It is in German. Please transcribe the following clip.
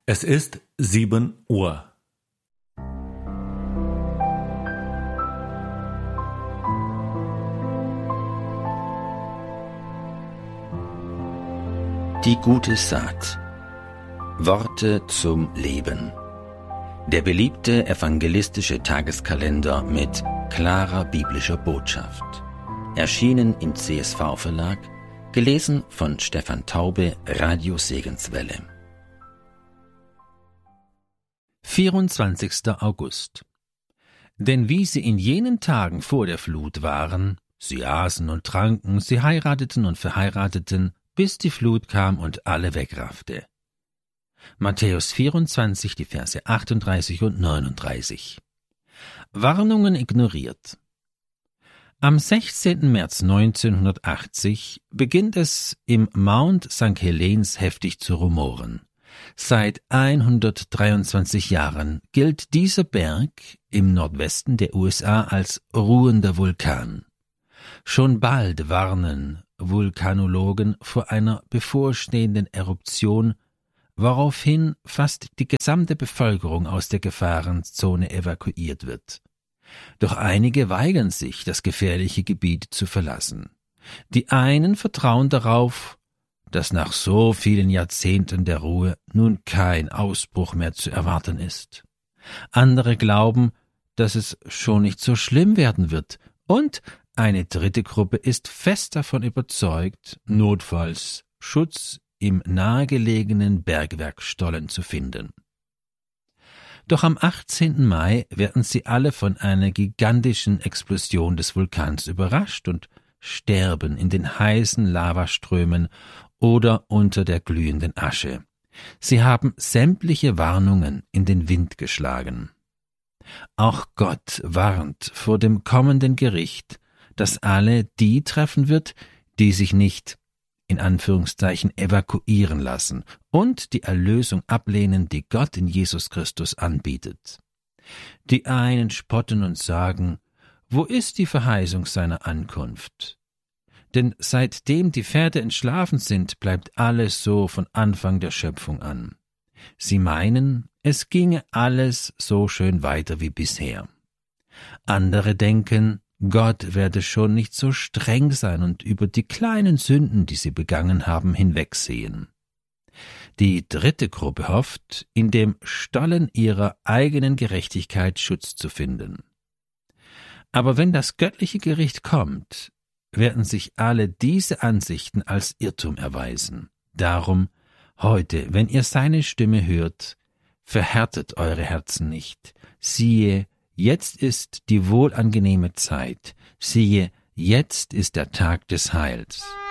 Es ist 7 Uhr. Die gute Saat. Worte zum Leben. Der beliebte evangelistische Tageskalender mit klarer biblischer Botschaft. Erschienen im CSV-Verlag, gelesen von Stefan Taube, Radio Segenswelle. 24. August. Denn wie sie in jenen Tagen vor der Flut waren, sie aßen und tranken, sie heirateten und verheirateten, bis die Flut kam und alle wegraffte. Matthäus 24, die Verse 38 und 39. Warnungen ignoriert. Am 16. März 1980 beginnt es im Mount St. Helens heftig zu rumoren. Seit 123 Jahren gilt dieser Berg im Nordwesten der USA als ruhender Vulkan. Schon bald warnen Vulkanologen vor einer bevorstehenden Eruption, woraufhin fast die gesamte Bevölkerung aus der Gefahrenzone evakuiert wird. Doch einige weigern sich, das gefährliche Gebiet zu verlassen. Die einen vertrauen darauf, dass nach so vielen Jahrzehnten der Ruhe nun kein Ausbruch mehr zu erwarten ist. Andere glauben, dass es schon nicht so schlimm werden wird, und eine dritte Gruppe ist fest davon überzeugt, notfalls Schutz im nahegelegenen Bergwerk Stollen zu finden. Doch am 18. Mai werden sie alle von einer gigantischen Explosion des Vulkans überrascht und sterben in den heißen Lavaströmen oder unter der glühenden Asche. Sie haben sämtliche Warnungen in den Wind geschlagen. Auch Gott warnt vor dem kommenden Gericht, das alle die treffen wird, die sich nicht, in Anführungszeichen, evakuieren lassen und die Erlösung ablehnen, die Gott in Jesus Christus anbietet. Die einen spotten und sagen, wo ist die Verheißung seiner Ankunft? Denn seitdem die Pferde entschlafen sind, bleibt alles so von Anfang der Schöpfung an. Sie meinen, es ginge alles so schön weiter wie bisher. Andere denken, Gott werde schon nicht so streng sein und über die kleinen Sünden, die sie begangen haben, hinwegsehen. Die dritte Gruppe hofft, in dem Stollen ihrer eigenen Gerechtigkeit Schutz zu finden. Aber wenn das göttliche Gericht kommt, werden sich alle diese Ansichten als Irrtum erweisen. Darum, heute, wenn ihr seine Stimme hört, verhärtet eure Herzen nicht. Siehe, jetzt ist die wohlangenehme Zeit. Siehe, jetzt ist der Tag des Heils.